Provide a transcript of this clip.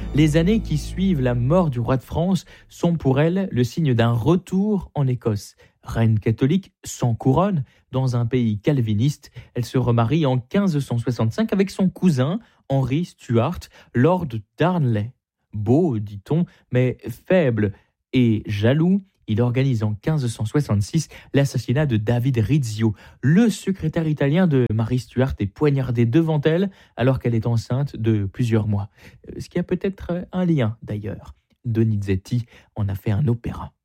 Les années qui suivent la mort du roi de France sont pour elle le signe d'un retour en Écosse. Reine catholique sans couronne, dans un pays calviniste, elle se remarie en 1565 avec son cousin Henry Stuart, lord Darnley. Beau, dit-on, mais faible et jaloux, il organise en 1566 l'assassinat de David Rizzio. Le secrétaire italien de Marie Stuart est poignardé devant elle alors qu'elle est enceinte de plusieurs mois. Ce qui a peut-être un lien d'ailleurs. Donizetti en a fait un opéra.